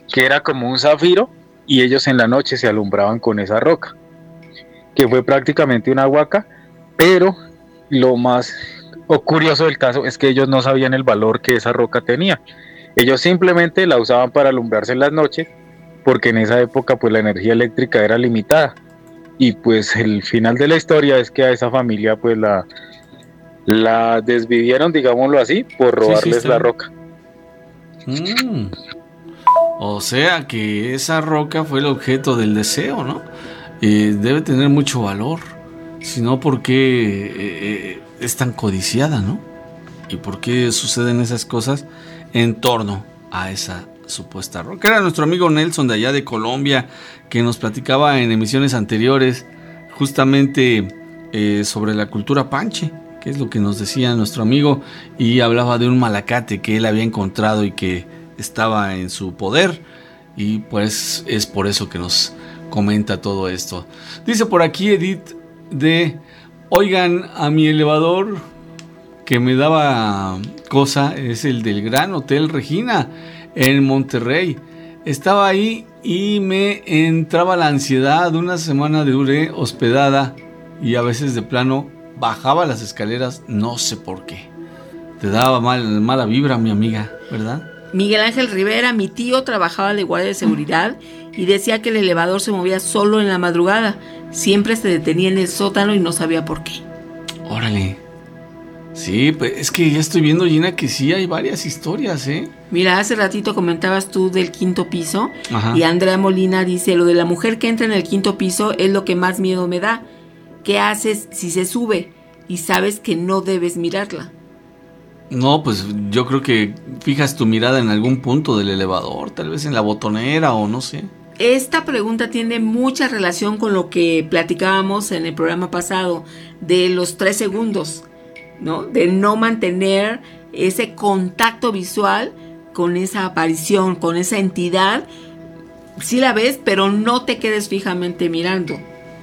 que era como un zafiro, y ellos en la noche se alumbraban con esa roca, que fue prácticamente una huaca, pero lo más curioso del caso es que ellos no sabían el valor que esa roca tenía. Ellos simplemente la usaban para alumbrarse en las noches, porque en esa época pues la energía eléctrica era limitada. Y pues el final de la historia es que a esa familia pues la desvivieron, digámoslo así, por Sí, sí, robarles está la bien. roca. O sea que esa roca fue el objeto del deseo, ¿no? Debe tener mucho valor. Si no, ¿por qué es tan codiciada, no? ¿Y por qué suceden esas cosas en torno a esa supuesta roca? Era nuestro amigo Nelson de allá de Colombia, que nos platicaba en emisiones anteriores justamente sobre la cultura panche, que es lo que nos decía nuestro amigo, y hablaba de un malacate que él había encontrado y que estaba en su poder, y pues es por eso que nos comenta todo esto. Dice por aquí Edith de: oigan, a mi elevador que me daba cosa es el del Gran Hotel Regina en Monterrey. Estaba ahí y me entraba la ansiedad. Una semana duré hospedada y a veces de plano bajaba las escaleras, no sé por qué. Te daba mala vibra, mi amiga, ¿verdad? Miguel Ángel Rivera, mi tío trabajaba de guardia de seguridad y decía que el elevador se movía solo en la madrugada. Siempre se detenía en el sótano y no sabía por qué. Órale. Sí, pues es que ya estoy viendo, Gina, que sí hay varias historias, ¿eh? Mira, hace ratito comentabas tú del quinto piso. Ajá. Y Andrea Molina dice: lo de la mujer que entra en el quinto piso es lo que más miedo me da. ¿Qué haces si se sube y sabes que no debes mirarla? No, pues yo creo que fijas tu mirada en algún punto del elevador, tal vez en la botonera o no sé. Esta pregunta tiene mucha relación con lo que platicábamos en el programa pasado de los 3 segundos, ¿no? De no mantener ese contacto visual con esa aparición, con esa entidad. Sí la ves, pero no te quedes fijamente mirando.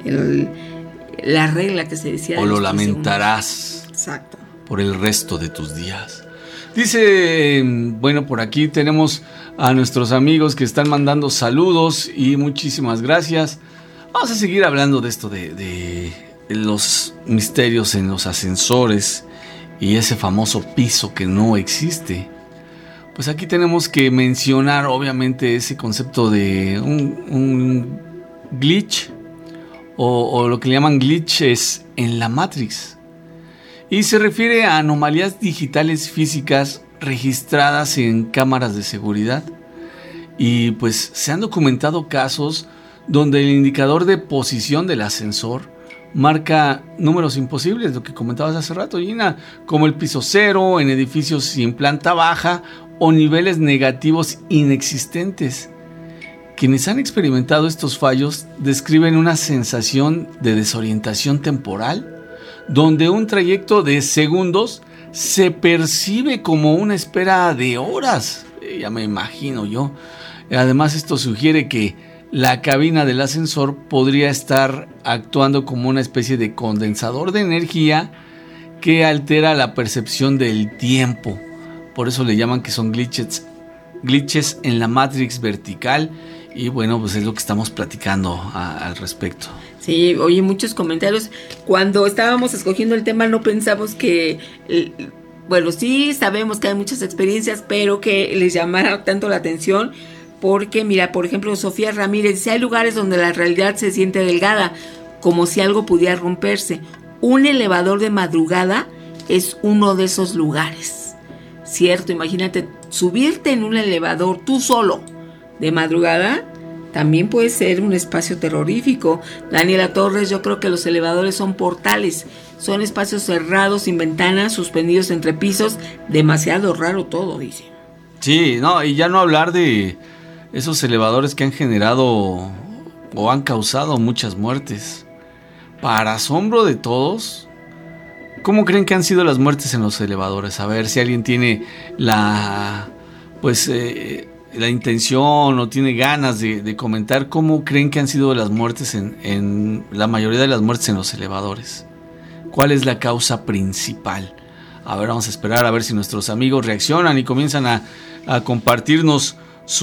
La regla que se decía. O lo lamentarás. Segundos. Exacto. Por el resto de tus días. Dice, bueno, por aquí tenemos a nuestros amigos que están mandando saludos y muchísimas gracias. Vamos a seguir hablando de esto de los misterios en los ascensores y ese famoso piso que no existe. Pues aquí tenemos que mencionar obviamente ese concepto de un glitch o lo que le llaman glitches en la Matrix. Y se refiere a anomalías digitales físicas registradas en cámaras de seguridad. Y pues se han documentado casos donde el indicador de posición del ascensor marca números imposibles, lo que comentabas hace rato, Gina, como el piso cero en edificios sin planta baja o niveles negativos inexistentes. Quienes han experimentado estos fallos describen una sensación de desorientación temporal, donde un trayecto de segundos se percibe como una espera de horas. Ya me imagino yo. Además, esto sugiere que la cabina del ascensor podría estar actuando como una especie de condensador de energía que altera la percepción del tiempo. Por eso le llaman que son glitches en la Matrix vertical. Y bueno, pues es lo que estamos platicando al respecto. Sí, oye, muchos comentarios. Cuando estábamos escogiendo el tema no pensamos que... bueno, sí sabemos que hay muchas experiencias, pero que les llamara tanto la atención. Porque, mira, por ejemplo, Sofía Ramírez dice: hay lugares donde la realidad se siente delgada, como si algo pudiera romperse. Un elevador de madrugada es uno de esos lugares. Cierto, imagínate, subirte en un elevador tú solo de madrugada también puede ser un espacio terrorífico. Daniela Torres: yo creo que los elevadores son portales, son espacios cerrados, sin ventanas, suspendidos entre pisos. Demasiado raro todo, dice. Sí, no, y ya no hablar de esos elevadores que han generado o han causado muchas muertes. Para asombro de todos, ¿cómo creen que han sido las muertes en los elevadores? A ver si alguien tiene la intención o tiene ganas de comentar cómo creen que han sido las muertes en la mayoría de las muertes en los elevadores. ¿Cuál es la causa principal? A ver, vamos a esperar a ver si nuestros amigos reaccionan y comienzan a compartirnos